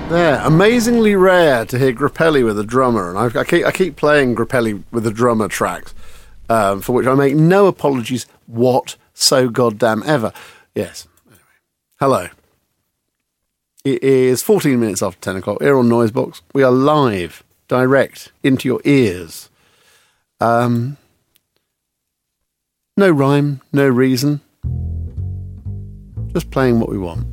There, amazingly rare to hear Grappelli with a drummer, and I keep playing Grappelli with a drummer tracks, for which I make no apologies so goddamn ever. Yes. Anyway. Hello. It is 14 minutes after 10 o'clock here on Noisebox. We are live, direct, into your ears. No rhyme, no reason. Just playing what we want.